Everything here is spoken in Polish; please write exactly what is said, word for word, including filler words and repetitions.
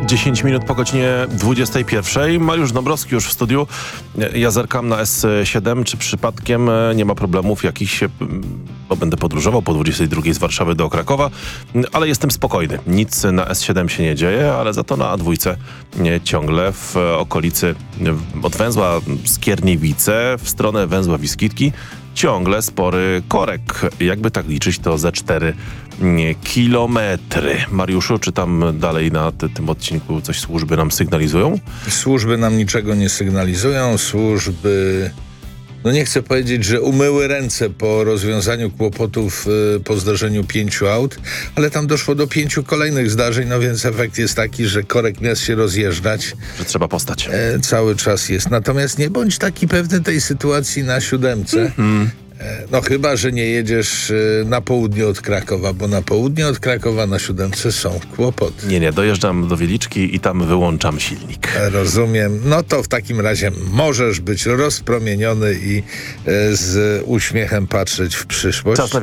dziesięć minut po godzinie dwudziestej pierwszej. Mariusz Dąbrowski już w studiu. Ja zerkam na S siedem. Czy przypadkiem nie ma problemów jakichś, bo będę podróżował po dwudziestej drugiej z Warszawy do Krakowa, ale jestem spokojny. Nic na S siedem się nie dzieje, ale za to na A dwa ciągle w okolicy od węzła Skierniewice w stronę węzła Wiskitki ciągle spory korek. Jakby tak liczyć, to ze cztery kilometry. Mariuszu, czy tam dalej na ty, tym odcinku coś służby nam sygnalizują? Służby nam niczego nie sygnalizują. Służby, no nie chcę powiedzieć, że umyły ręce po rozwiązaniu kłopotów y, po zdarzeniu pięciu aut, ale tam doszło do pięciu kolejnych zdarzeń, no więc efekt jest taki, że korek miast się rozjeżdżać. Że trzeba postać. E, cały czas jest. Natomiast nie bądź taki pewny tej sytuacji na siódemce. Mm-hmm. No chyba, że nie jedziesz na południe od Krakowa, bo na południe od Krakowa na siódemce są kłopoty. Nie, nie, dojeżdżam do Wieliczki i tam wyłączam silnik. Rozumiem. No to w takim razie możesz być rozpromieniony i z uśmiechem patrzeć w przyszłość. Czas na